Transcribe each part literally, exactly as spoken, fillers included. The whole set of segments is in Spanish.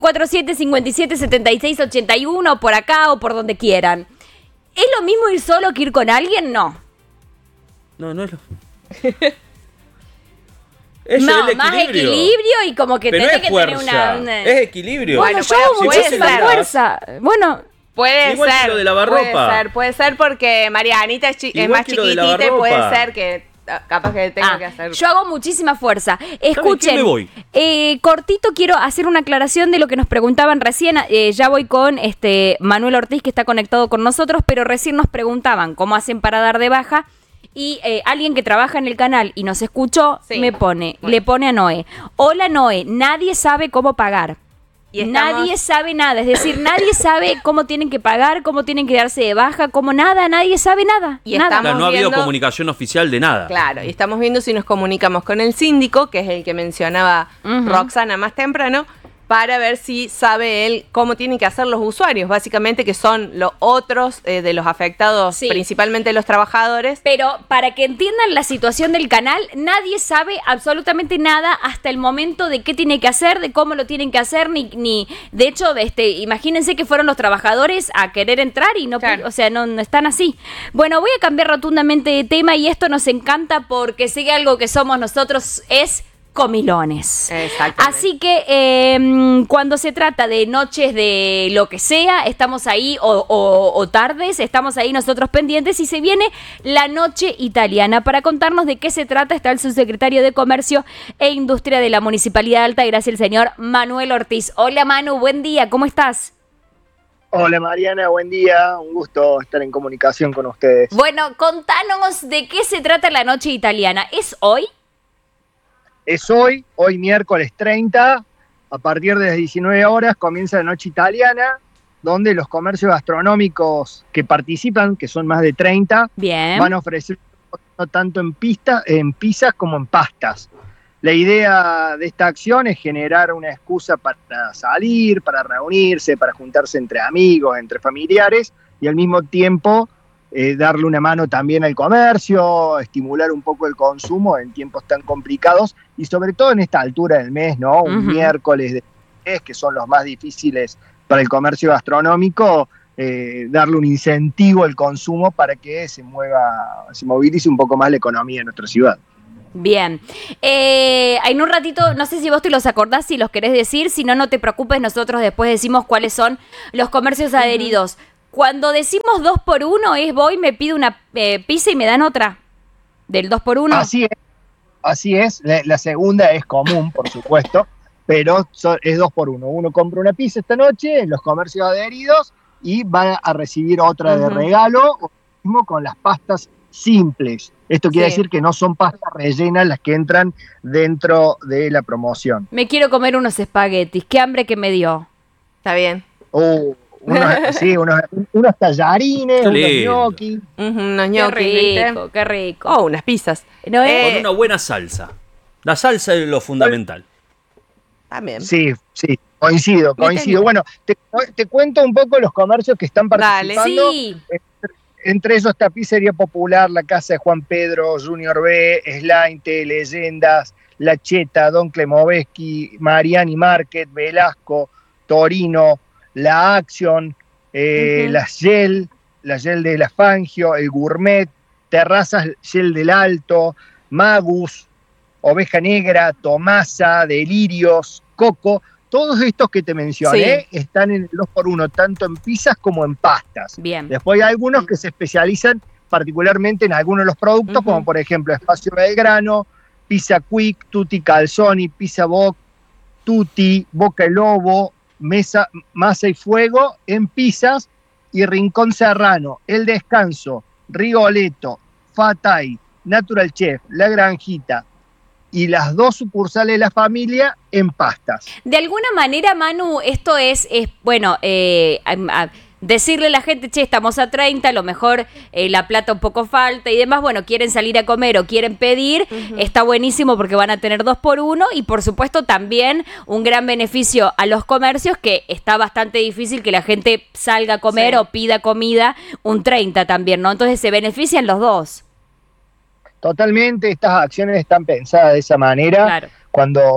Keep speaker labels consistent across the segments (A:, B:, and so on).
A: cuatro siete cinco siete siete seis ocho uno, por acá o por donde quieran. ¿Es lo mismo ir solo que ir con alguien? No.
B: No, no es lo... Es
A: no,
B: el
A: más equilibrio y como que
B: Pero
A: tenés
B: no es
A: que
B: fuerza,
A: tener una, una...
B: es equilibrio.
A: Bueno,
C: Bueno,
A: yo hago
C: puede- puede
A: muchísima
C: ser.
A: fuerza. Bueno,
C: Puede
B: Igual que
C: ser,
B: lo de lavarropa.
C: puede ser, puede ser porque Marianita es, chi- es
B: Igual
C: más
B: que lo de
C: chiquitita y
B: lavarropa.
C: puede ser que ah, capaz que tenga
A: ah,
C: que hacer.
A: yo hago muchísima fuerza. Escuchen,
B: me voy?
A: eh, cortito quiero hacer una aclaración de lo que nos preguntaban recién. Eh, ya voy con este Manuel Ortiz, que está conectado con nosotros, pero recién nos preguntaban cómo hacen para dar de baja. Y eh, alguien que trabaja en el canal y nos escuchó,
C: Sí.
A: me pone,
C: Bueno.
A: le pone a Noé: hola Noé, nadie sabe cómo pagar.
C: Y estamos-
A: Nadie sabe nada, es decir, nadie sabe cómo tienen que pagar, cómo tienen que darse de baja, cómo nada, nadie sabe nada.
C: Y
A: nada.
C: estamos-
B: Claro, no ha habido
C: viendo-
B: comunicación oficial de nada.
C: Claro, y estamos viendo si nos comunicamos con el síndico, que es el que mencionaba
A: Ujú.
C: Roxana más temprano, para ver si sabe él cómo tienen que hacer los usuarios, básicamente que son los otros eh, de los afectados,
A: Sí.
C: principalmente los trabajadores.
A: Pero para que entiendan la situación del canal, nadie sabe absolutamente nada hasta el momento de qué tiene que hacer, de cómo lo tienen que hacer, ni, ni de hecho, este, imagínense que fueron los trabajadores a querer entrar y no,
C: Claro.
A: o sea, no, no están así. Bueno, voy a cambiar rotundamente de tema y esto nos encanta porque si hay algo que somos nosotros es comilones.
C: Exactamente.
A: Así que eh, cuando se trata de noches de lo que sea, estamos ahí, o, o- o tardes, estamos ahí nosotros pendientes, y se viene la noche italiana. Para contarnos de qué se trata está el subsecretario de Comercio e Industria de la Municipalidad de Altagracia, el señor Manuel Ortiz. Hola Manu, buen día, ¿cómo estás?
D: Hola Mariana, buen día, un gusto estar en comunicación con ustedes.
A: Bueno, contanos de qué se trata la noche italiana. ¿Es hoy?
D: Es hoy, hoy miércoles treinta, a partir de las diecinueve horas comienza la noche italiana, donde los comercios gastronómicos que participan, que son más de treinta,
A: Bien.
D: van a ofrecer no tanto en, pista, en pizzas como en pastas. La idea de esta acción es generar una excusa para salir, para reunirse, para juntarse entre amigos, entre familiares, y al mismo tiempo eh, darle una mano también al comercio, estimular un poco el consumo en tiempos tan complicados, y sobre todo en esta altura del mes, ¿no? Un
A: Ujú.
D: miércoles de mes, que son los más difíciles para el comercio gastronómico, eh, darle un incentivo al consumo para que se mueva, se movilice un poco más la economía en nuestra ciudad.
A: Bien. Eh, en un ratito, no sé si vos te los acordás, si los querés decir, si no, no te preocupes, nosotros después decimos cuáles son los comercios adheridos. Cuando decimos dos por uno, es voy, me pido una eh, pizza y me dan otra. Del dos por uno.
D: Así es, así es. La, la segunda es común, por supuesto, pero so- es dos por uno. Uno compra una pizza esta noche en los comercios adheridos y va a recibir otra de
C: Ujú.
D: regalo, o mismo con las pastas simples. Esto quiere
C: Sí.
D: decir que no son pastas rellenas las que entran dentro de la promoción.
A: Me quiero comer unos espaguetis. Qué hambre que me dio.
C: Está bien.
D: Oh, unos, sí, unos, unos tallarines,
B: Qué
D: unos
B: lindo.
D: gnocchi.
C: Ujú, unos
A: Qué
C: ñoquis, ¿viste?
A: rico, qué rico.
C: Oh, unas pizzas.
A: ¿No es?
C: Eh,
B: Con una buena salsa. La salsa es lo fundamental.
C: También.
D: Sí, sí, coincido,
C: Mitad y
D: coincido.
C: mitad.
D: Bueno, te, te cuento un poco los comercios que están
C: Dale.
D: participando.
A: Sí.
D: Entre ellos, Tapicería Popular, la Casa de Juan Pedro, Junior B, Slainte, Leyendas, La Cheta, Don Clemoveski, Mariani Market, Velasco, Torino, La Action, eh,
C: Ujú.
D: la Shell, la Shell de la Fangio, el Gourmet, Terrazas Shell del Alto, Magus, Oveja Negra, Tomasa, Delirios, Coco. Todos estos que te mencioné están en el dos por uno, tanto en pizzas como en pastas.
A: Bien.
D: Después hay algunos que se especializan particularmente en algunos de los productos,
C: Ujú.
D: como por ejemplo Espacio Belgrano, Pizza Quick, Tutti Calzoni, Pizza Boc, Tutti, Boca el Lobo, Mesa, Masa y Fuego en pizzas, y Rincón Serrano, El Descanso, Rigoletto, Fatay, Natural Chef, La Granjita y las dos sucursales de la familia en pastas.
A: De alguna manera, Manu, esto es, es bueno, eh, a- a- decirle a la gente, che, estamos a treinta, a lo mejor eh, la plata un poco falta y demás, bueno, quieren salir a comer o quieren pedir,
C: Ujú.
A: está buenísimo porque van a tener dos por uno, y por supuesto también un gran beneficio a los comercios, que está bastante difícil que la gente salga a comer
C: Sí.
A: o pida comida un treinta también, ¿no? Entonces se benefician los dos.
D: Totalmente, estas acciones están pensadas de esa manera.
A: Claro.
D: Cuando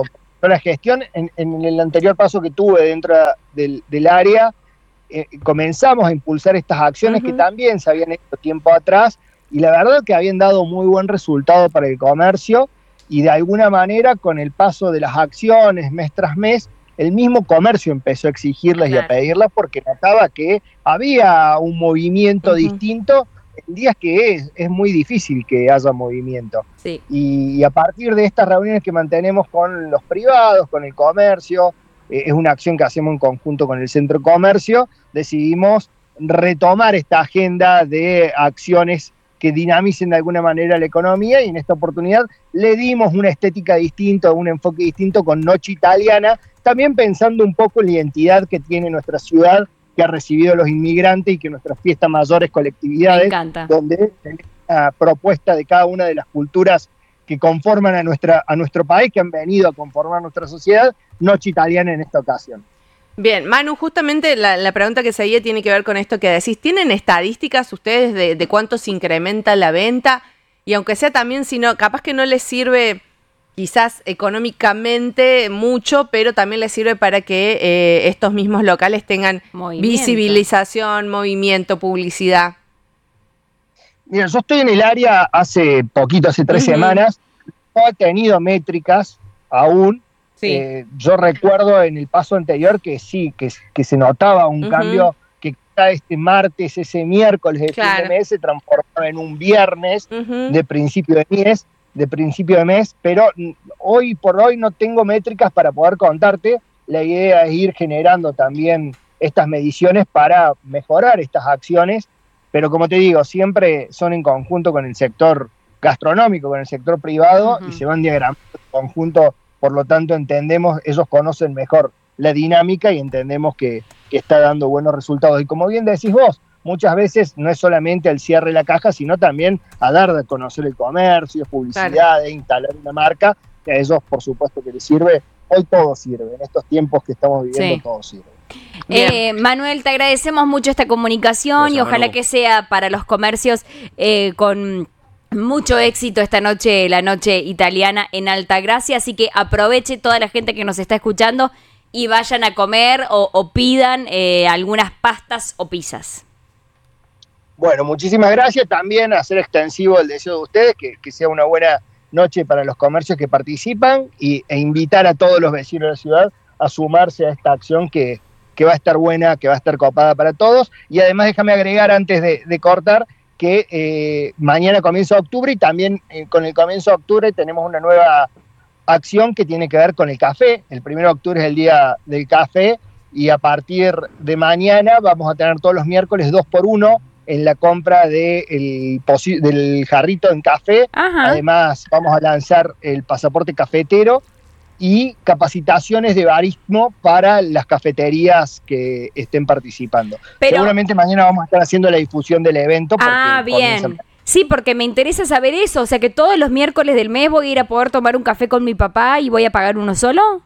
D: Yo la gestión, en, en el anterior paso que tuve dentro del, del área, eh, comenzamos a impulsar estas acciones uh-huh. que también se habían hecho tiempo atrás, y la verdad que habían dado muy buen resultado para el comercio, y de alguna manera con el paso de las acciones mes tras mes, el mismo comercio empezó a exigirlas claro. y a pedirlas porque notaba que había un movimiento uh-huh. distinto en días que es, es muy difícil que haya movimiento.
A: Sí.
D: Y, y a partir de estas reuniones que mantenemos con los privados, con el comercio, eh, es una acción que hacemos en conjunto con el Centro Comercio, decidimos retomar esta agenda de acciones que dinamicen de alguna manera la economía, y en esta oportunidad le dimos una estética distinta, un enfoque distinto con Noche Italiana, también pensando un poco en la identidad que tiene nuestra ciudad, que ha recibido a los inmigrantes, y que nuestras fiestas mayores, colectividades, donde tenemos una propuesta de cada una de las culturas que conforman a, nuestra, a nuestro país, que han venido a conformar nuestra sociedad, Noche Italiana en esta ocasión.
C: Bien, Manu, justamente la, la pregunta que seguía tiene que ver con esto que decís. ¿Tienen estadísticas ustedes de, de cuánto se incrementa la venta? Y aunque sea también, si no, capaz que no les sirve quizás económicamente mucho, pero también les sirve para que eh, estos mismos locales tengan movimiento. Visibilización, movimiento, publicidad.
D: Mira, yo estoy en el área hace poquito, hace tres uh-huh. semanas, no he tenido métricas aún. Sí. Eh, yo recuerdo en el paso anterior que sí, que, que se notaba un uh-huh. cambio, que cada este martes, ese miércoles de claro. fin de mes se transformaba en un viernes uh-huh. de principio de mes, de principio de mes, pero hoy por hoy no tengo métricas para poder contarte. La idea es ir generando también estas mediciones para mejorar estas acciones, pero como te digo, siempre son en conjunto con el sector gastronómico, con el sector privado, uh-huh. y se van diagramando en conjunto. Por lo tanto, entendemos, ellos conocen mejor la dinámica y entendemos que, que está dando buenos resultados. Y como bien decís vos, muchas veces no es solamente el cierre de la caja, sino también a dar de conocer el comercio, publicidad, claro. instalar una marca, que a ellos, por supuesto, que les sirve. Hoy todo sirve, en estos tiempos que estamos viviendo, sí. todo sirve.
A: Eh, Manuel, te agradecemos mucho esta comunicación. Gracias, y ojalá Manu. Que sea para los comercios eh, con mucho éxito esta noche, la Noche Italiana en Altagracia, así que aproveche toda la gente que nos está escuchando y vayan a comer o, o pidan eh, algunas pastas o pizzas.
D: Bueno, muchísimas gracias. También hacer extensivo el deseo de ustedes, que, que sea una buena noche para los comercios que participan, y, e invitar a todos los vecinos de la ciudad a sumarse a esta acción que, que va a estar buena, que va a estar copada para todos. Y además déjame agregar antes de, de cortar, que eh, mañana comienza octubre, y también eh, con el comienzo de octubre tenemos una nueva acción que tiene que ver con el café. El primero de octubre es el día del café, y a partir de mañana vamos a tener todos los miércoles dos por uno en la compra de el posi- del jarrito en café. Ajá. Además vamos a lanzar el pasaporte cafetero y capacitaciones de barismo para las cafeterías que estén participando. Pero, seguramente mañana vamos a estar haciendo la difusión del evento.
A: Ah, bien. Comienza... Sí, porque me interesa saber eso. O sea, que todos los miércoles del mes voy a ir a poder tomar un café con mi papá y voy a pagar uno solo.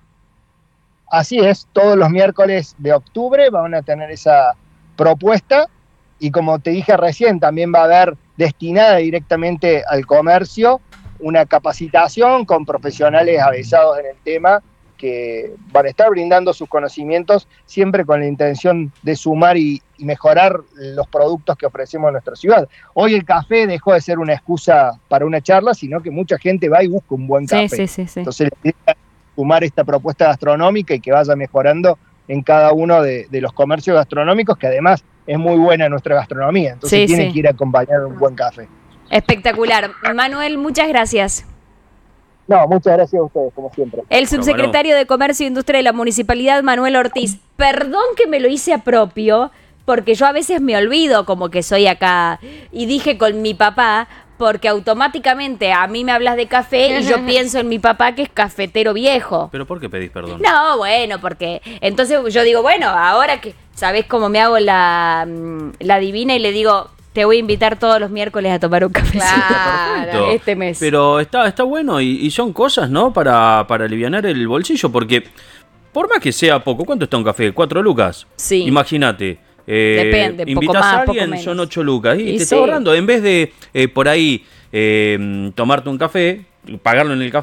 D: Así es, todos los miércoles de octubre van a tener esa propuesta, y como te dije recién, también va a haber destinada directamente al comercio una capacitación con profesionales avesados en el tema, que van a estar brindando sus conocimientos siempre con la intención de sumar y, y mejorar los productos que ofrecemos en nuestra ciudad. Hoy el café dejó de ser una excusa para una charla, sino que mucha gente va y busca un buen café.
A: Sí, sí, sí, sí.
D: Entonces, la idea es sumar esta propuesta gastronómica y que vaya mejorando en cada uno de, de los comercios gastronómicos, que además es muy buena nuestra gastronomía. Entonces, sí, tiene sí. que ir acompañado de un buen café.
A: Espectacular. Manuel, muchas gracias.
D: No, muchas gracias a ustedes, como siempre.
A: El subsecretario de Comercio e Industria de la Municipalidad, Manuel Ortiz. Perdón que me lo hice a propio, porque yo a veces me olvido como que soy acá. Y dije con mi papá, porque automáticamente a mí me hablas de café y yo pienso en mi papá, que es cafetero viejo.
B: ¿Pero por qué pedís perdón?
A: No, bueno, porque entonces yo digo, bueno, ahora que sabés cómo me hago la, la divina, y le digo... Te voy a invitar todos los miércoles a tomar un cafecito.
B: Claro,
A: este mes.
B: Pero está, está bueno, y, y son cosas, ¿no? Para, para alivianar el bolsillo, porque por más que sea poco, ¿cuánto está un café? ¿Cuatro lucas?
A: Sí.
B: Imagínate. Eh,
A: Depende,
B: invitas
A: poco más,
B: a alguien,
A: poco menos.
B: son ocho lucas. Y,
A: y
B: te
A: sí.
B: está ahorrando. En vez de eh, por ahí eh, tomarte un café, pagarlo en el café,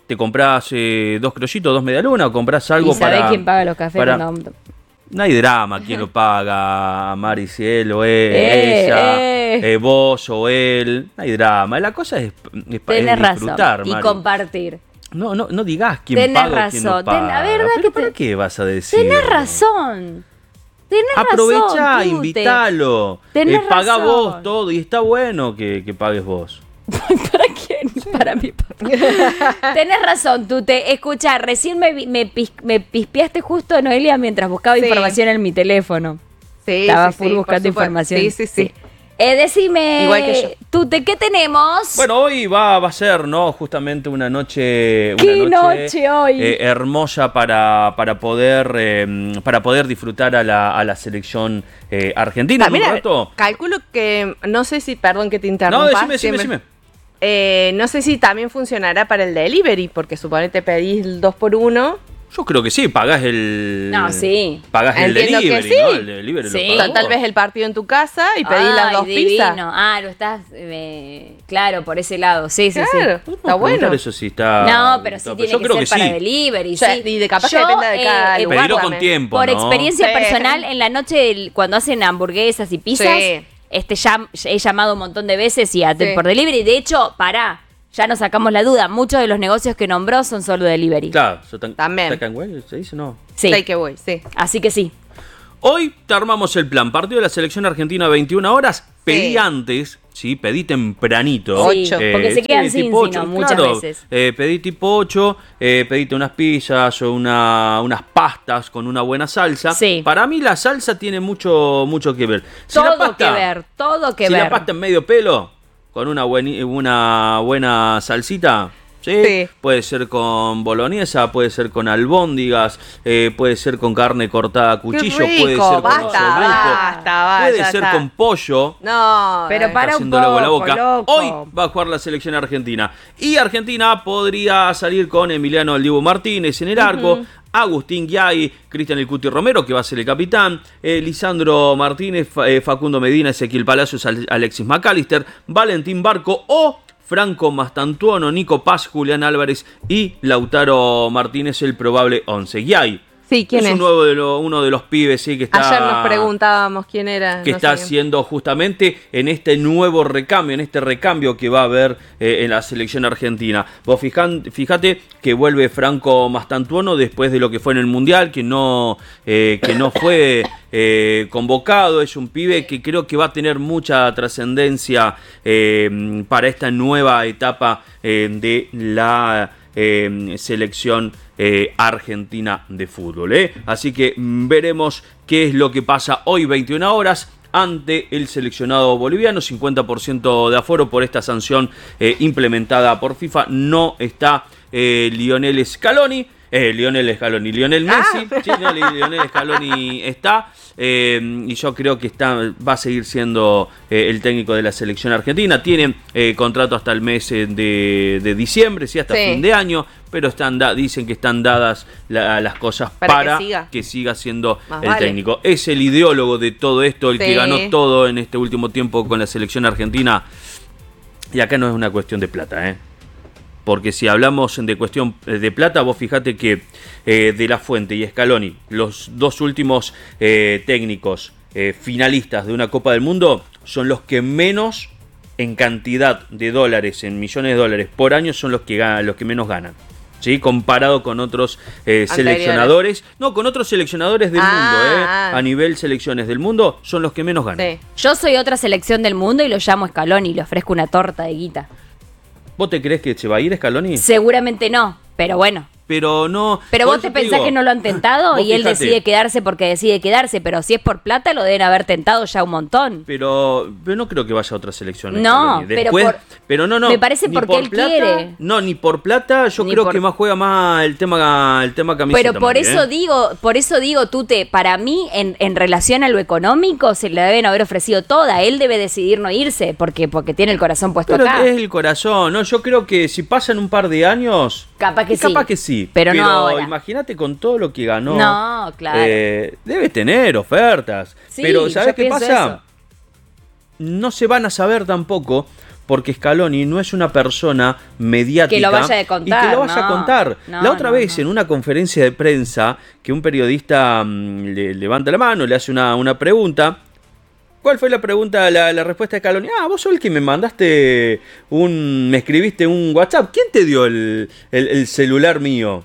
B: te comprás eh, dos crollitos, dos medialunas, o comprás algo
A: ¿Y sabés
B: para...
A: quién paga los cafés
B: para-
A: cuando-
B: No hay drama, quién lo paga, Maricielo, él,
A: Eh,
B: ella,
A: eh.
B: eh, vos o él. No hay drama, la cosa es, es, pa- es
A: Tenés
B: disfrutar,
A: razón. Y
B: Mari.
A: compartir.
B: No, no, no digas quién
A: Tenés
B: paga o quién no
A: razón, ten-
B: paga.
A: la verdad
B: ¿Pero
A: que
B: para
A: te-
B: qué vas a decir?
A: Tenés razón. Tenés
B: Aprovechá,
A: razón. Tute.
B: invítalo.
A: Tenés
B: Eh, pagá
A: razón.
B: vos todo y está bueno que, que pagues vos.
A: ¿Para quién? Para mi papá. Tenés razón, tú te escuchá, recién me, vi- me, pis- me pispeaste justo, Noelia, mientras buscaba
C: Sí.
A: información en mi teléfono.
C: Sí,
A: Estaba
C: sí,
A: full
C: sí, por
A: buscando
C: supuesto.
A: información.
C: Sí, sí, sí.
A: Eh, decime,
C: Igual que yo.
A: Tute, ¿qué tenemos?
B: Bueno, hoy va, va a ser, ¿no? Justamente una noche, una
A: ¿Qué noche hoy?
B: eh, hermosa para, para poder eh, para poder disfrutar a la, a la selección eh, argentina.
C: También,
B: en un
C: a ver,
B: rato.
C: calculo que, no sé si, perdón que te interrumpa.
B: No, decime, decime,
C: siempre-
B: decime.
C: Eh, no sé si también funcionará para el delivery, porque suponete pedís el dos por uno.
B: Yo creo que sí, pagás el.
A: No, sí.
B: Pagás el
C: Entiendo que
B: delivery,
C: sí.
B: ¿no? El delivery
A: Sí.
B: lo pagás
C: Tal
B: vos.
C: vez el partido en tu casa y pedís las
A: Ay,
C: dos
A: divino.
C: pizzas.
A: Ah, lo estás, eh, claro, por ese lado. Sí, sí,
C: Claro,
A: sí.
B: Podemos
C: está bueno.
B: preguntar eso si está.
A: No, pero sí
B: está-
A: tiene
B: yo
A: que
B: creo
A: ser
B: que
A: para
B: sí.
A: delivery.
C: O sea,
A: sí.
C: y de capaz que
A: Yo,
C: depende de cada
A: eh,
C: lugar.
B: Pedirlo con
C: también.
B: tiempo,
A: Por
B: ¿no?
A: experiencia
C: Sí.
A: personal, en la noche del- cuando hacen hamburguesas y pizzas,
C: Sí.
A: este ya he llamado un montón de veces y a-
C: Sí.
A: por delivery. De hecho, pará, ya nos sacamos la duda. Muchos de los negocios que nombró son solo delivery.
B: Claro, yo tan-
C: También.
B: ¿Tacan Well? ¿Se dice? No.
A: Sí.
C: Take away, sí.
A: Así que sí.
B: Hoy te armamos el plan. Partido de la selección argentina a veintiuna horas. Pedí
C: Sí.
B: antes, sí, pedí tempranito.
C: Ocho.
A: Porque se quedan sin,
B: tipo
A: si no,
B: ocho,
A: muchas
B: claro.
A: veces.
B: Eh, pedí tipo ocho, eh, pedite unas pizzas o una, unas pastas con una buena salsa.
A: Sí.
B: Para mí la salsa tiene mucho, mucho que ver. Si la
A: Todo
B: pasta-
A: que ver, todo que
B: si
A: ver.
B: la pasta en medio pelo, con una, bueni- una buena salsita, ¿sí?
C: Sí.
B: Puede ser con boloñesa, puede ser con albóndigas, eh, puede ser con carne cortada a cuchillo,
C: Qué rico,
B: puede ser con
C: basta,
B: osobuco,
C: basta, basta,
B: puede
C: ya
B: ser
C: está.
B: con pollo.
C: No.
A: Pero
C: eh,
A: para un
B: Haciéndole agua a la
A: poco,
B: boca.
A: loco.
B: Hoy va a jugar la selección argentina. Y Argentina podría salir con Emiliano El Dibu Martínez en el arco. Agustín Guiay, Cristian El Cuti Romero, que va a ser el capitán, eh, Lisandro Martínez, Fa- eh, Facundo Medina, Ezequiel Palacios, Al- Alexis McAllister, Valentín Barco o Franco Mastantuono, Nico Paz, Julián Álvarez y Lautaro Martínez, el probable once. Guiay
C: Sí, ¿quién es?
B: un nuevo de lo- uno de los pibes, sí, que está...
C: Ayer nos preguntábamos quién era.
B: que
C: no
B: está
C: sé.
B: haciendo justamente en este nuevo recambio, en este recambio que va a haber eh, en la selección argentina. Vos fijan, fíjate que vuelve Franco Mastantuono después de lo que fue en el Mundial, que no, eh, que no fue eh, convocado. Es un pibe que creo que va a tener mucha trascendencia eh, para esta nueva etapa eh, de la eh, selección eh, argentina de fútbol. ¿eh? Así que mm, veremos qué es lo que pasa hoy veintiuna horas ante el seleccionado boliviano. cincuenta por ciento de aforo por esta sanción eh, implementada por FIFA. No está eh, Lionel Scaloni. Eh, Lionel Scaloni, Lionel Messi,
C: Ah.
B: sí, no, Li- Lionel Scaloni está, eh, y yo creo que está, va a seguir siendo eh, el técnico de la selección argentina. Tienen eh, contrato hasta el mes eh, de, de diciembre, sí, hasta
C: Sí.
B: fin de año, pero están da- dicen que están dadas la- las cosas
C: Para
B: para,
C: que siga.
B: que siga siendo
C: Más
B: el
C: vale.
B: técnico. Es el ideólogo de todo esto, el que
C: Sí.
B: ganó todo en este último tiempo con la selección argentina. Y acá no es una cuestión de plata, ¿eh? Porque si hablamos de cuestión de plata, vos fijate que eh, De La Fuente y Scaloni, los dos últimos eh, técnicos eh, finalistas de una Copa del Mundo, son los que menos en cantidad de dólares, en millones de dólares por año, son los que, ganan, los que menos ganan. ¿Sí? Comparado con otros eh,
C: Anteriores.
B: seleccionadores, no, con otros seleccionadores del
C: Ah,
B: mundo, ¿eh?
C: ah.
B: A nivel selecciones del mundo, son los que menos ganan.
C: Sí.
A: Yo soy otra selección del mundo y lo llamo Scaloni y le ofrezco una torta de guita.
B: ¿Vos te crees que se va a ir Scaloni?
A: Seguramente no, pero bueno.
B: Pero no.
A: Pero
B: por
A: vos
B: eso
A: te pensás
B: digo,
A: que no lo han tentado
B: vos
A: y él
B: fíjate.
A: decide quedarse porque decide quedarse, pero si es por plata lo deben haber tentado ya un montón.
B: Pero, pero no creo que vaya a otra selección.
A: No,
B: Scaloni.
A: pero
B: Después,
A: por-
B: pero no, no.
A: me parece
B: ni
A: porque
B: por
A: él
B: plata,
A: quiere.
B: No, ni por plata. Yo
A: Ni
B: creo
A: por-
B: que más juega más el tema, el tema camiseta.
A: Pero por
B: Mari,
A: eso
B: ¿eh?
A: digo, por eso digo, Tute, para mí, en, en relación a lo económico, se le deben haber ofrecido toda. Él debe decidir no irse, porque, porque tiene el corazón puesto
B: Pero
A: acá.
B: es el corazón, ¿no? Yo creo que si pasan un par de años.
A: Capaz que
B: capaz
A: sí.
B: que sí.
A: Pero no ahora.
B: Imagínate con todo lo que ganó.
A: No, claro.
B: eh, debe tener ofertas.
A: Sí,
B: pero ¿sabes
A: yo
B: qué
A: pienso
B: pasa?
A: eso.
B: No se van a saber tampoco. porque Scaloni no es una persona mediática
A: que lo vaya a contar,
B: y que lo vaya
A: no,
B: a contar.
A: no,
B: la otra
A: no,
B: vez
A: no.
B: en una conferencia de prensa que un periodista mmm, le levanta la mano, le hace una, una pregunta. ¿Cuál fue la pregunta, la, la respuesta de Scaloni? Ah, vos sos el que me mandaste un, me escribiste un WhatsApp. ¿Quién te dio el, el, el celular mío?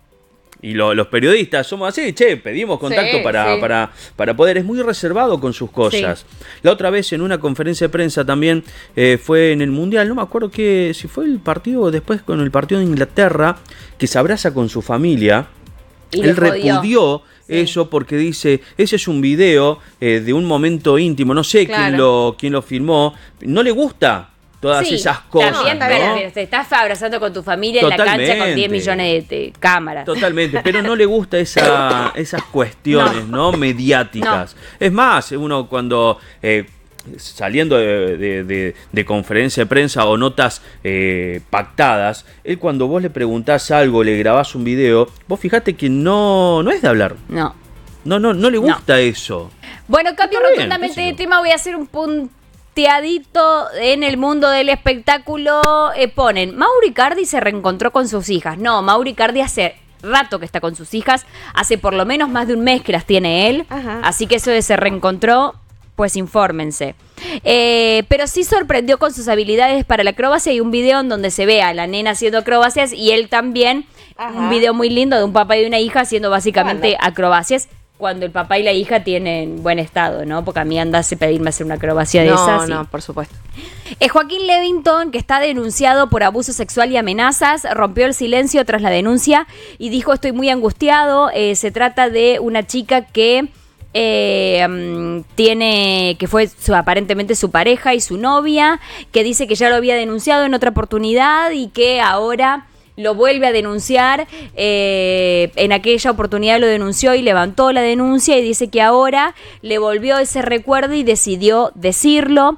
B: Y lo, los periodistas somos así, che, pedimos contacto
C: Sí,
B: para,
C: sí.
B: para, para poder, es muy reservado con sus cosas.
A: Sí.
B: La otra vez en una conferencia de prensa también eh, fue en el Mundial, no me acuerdo que si fue el partido o después con el partido de Inglaterra, que se abraza con su familia.
A: Y le
B: Él
A: jodió.
B: repudió
A: Sí.
B: eso porque dice, ese es un video eh, de un momento íntimo, no sé
C: Claro.
B: quién lo, quién lo filmó, no le gusta todas
A: Sí,
B: esas cosas,
A: también,
B: ¿no?
A: pero, pero te estás abrazando con tu familia en la cancha con
B: Totalmente.
A: diez millones de, de cámaras.
B: Totalmente, pero no le gusta esa, esas cuestiones, ¿no? Mediáticas. Es más, uno cuando eh, saliendo de, de, de, de conferencia de prensa o notas eh, pactadas, él cuando vos le preguntás algo, le grabás un video, vos fijate que no, no es de hablar.
A: No.
B: No, no, no le gusta eso.
A: Bueno, cambio
B: Está bien,
A: rotundamente
B: qué sé
A: de
B: yo.
A: tema, voy a hacer un punteadito en el mundo del espectáculo. Eh, ponen, Mauro Icardi se reencontró con sus hijas. No, Mauro Icardi hace rato que está con sus hijas, hace por lo menos más de un mes que las tiene él,
C: Ajá.
A: así que eso de se reencontró, pues infórmense. Eh, pero sí sorprendió con sus habilidades para la acrobacia. Hay un video en donde se ve a la nena haciendo acrobacias y él también,
C: Ajá.
A: un video muy lindo de un papá y una hija haciendo básicamente
C: Bueno.
A: acrobacias. Cuando el papá y la hija tienen buen estado, ¿no? Porque a mí andase pedirme hacer una acrobacia de
C: No,
A: esas. y-
C: no, por supuesto.
A: Eh, Joaquín Levington, que está denunciado por abuso sexual y amenazas, rompió el silencio tras la denuncia y dijo: estoy muy angustiado. Eh, se trata de una chica que eh, mm, tiene, que fue su- aparentemente su pareja y su novia, que dice que ya lo había denunciado en otra oportunidad y que ahora lo vuelve a denunciar. Eh, en aquella oportunidad lo denunció y levantó la denuncia y dice que ahora le volvió ese recuerdo y decidió decirlo.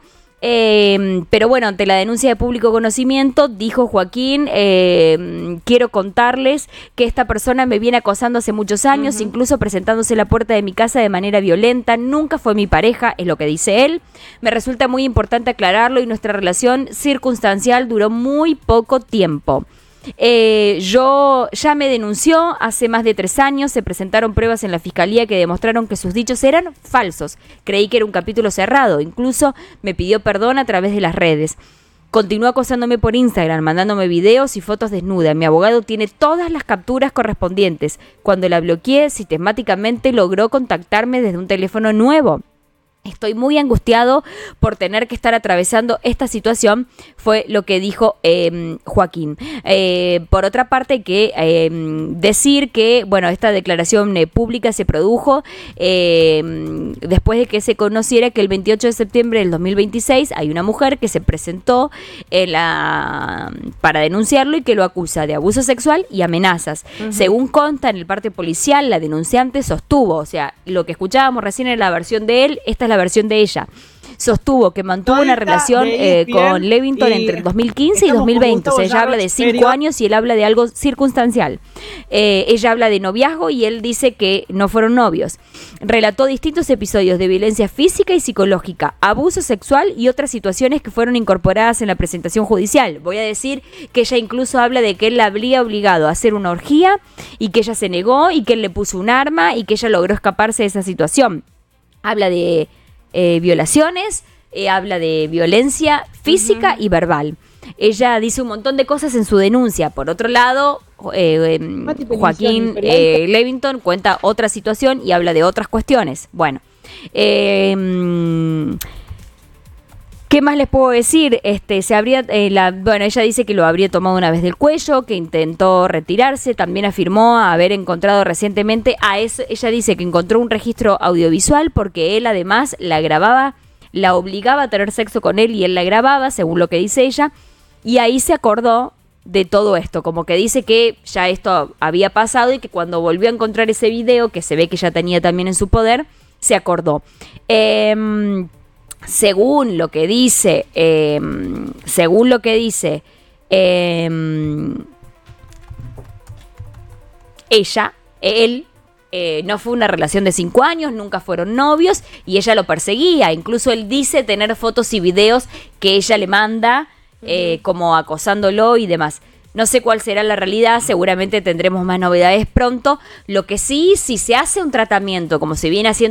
A: Eh, pero bueno, ante la denuncia de público conocimiento, dijo Joaquín, eh, quiero contarles que esta persona me viene acosando hace muchos años, uh-huh. incluso presentándose en la puerta de mi casa de manera violenta, nunca fue mi pareja, es lo que dice él. Me resulta muy importante aclararlo y nuestra relación circunstancial duró muy poco tiempo. Eh, yo ya me denunció hace más de tres años, se presentaron pruebas en la fiscalía que demostraron que sus dichos eran falsos. Creí que era un capítulo cerrado, incluso me pidió perdón a través de las redes. Continuó acosándome por Instagram, mandándome videos y fotos desnuda. Mi abogado tiene todas las capturas correspondientes. Cuando la bloqueé, sistemáticamente logró contactarme desde un teléfono nuevo. Estoy muy angustiado por tener que estar atravesando esta situación, fue lo que dijo eh, Joaquín. Eh, por otra parte, que eh, decir que, bueno, esta declaración eh, pública se produjo eh, después de que se conociera que el veintiocho de septiembre del dos mil veintiséis hay una mujer que se presentó en la, para denunciarlo y que lo acusa de abuso sexual y amenazas. Uh-huh. Según consta en el parte policial, la denunciante sostuvo, o sea, lo que escuchábamos recién en la versión de él, esta es la versión de ella. Sostuvo que mantuvo
E: Ahorita
A: una relación eh, con Levington
E: y
A: entre el dos mil quince y dos mil veinte. O sea, ella habla de cinco años y él habla de algo circunstancial. Eh, ella habla de noviazgo y él dice que no fueron novios. Relató distintos episodios de violencia física y psicológica, abuso sexual y otras situaciones que fueron incorporadas en la presentación judicial. Voy a decir que ella incluso habla de que él la habría obligado a hacer una orgía y que ella se negó y que él le puso un arma y que ella logró escaparse de esa situación. Habla de Eh, violaciones, eh, habla de violencia física uh-huh. y verbal. Ella dice un montón de cosas en su denuncia. Por otro lado, eh, eh, Joaquín eh, Levington cuenta otra situación y habla de otras cuestiones. Bueno, eh, ¿qué más les puedo decir? Este, se habría, eh, la, bueno, ella dice que lo habría tomado una vez del cuello, que intentó retirarse, también afirmó haber encontrado recientemente a eso, ella dice que encontró un registro audiovisual porque él además la grababa, la obligaba a tener sexo con él y él la grababa, según lo que dice ella, y ahí se acordó de todo esto, como que dice que ya esto había pasado y que cuando volvió a encontrar ese video, que se ve que ya tenía también en su poder, se acordó. Eh, Según lo que dice, eh, según lo que dice eh, ella, él, eh, no fue una relación de cinco años, nunca fueron novios y ella lo perseguía. Incluso él dice tener fotos y videos que ella le manda eh, como acosándolo y demás. No sé cuál será la realidad, seguramente tendremos más novedades pronto. Lo que sí, si se hace un tratamiento como se viene haciendo